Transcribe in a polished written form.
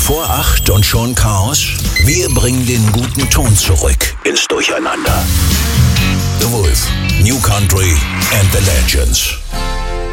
Vor 8 und schon Chaos? Wir bringen den guten Ton zurück ins Durcheinander. The Wolf, New Country and the Legends.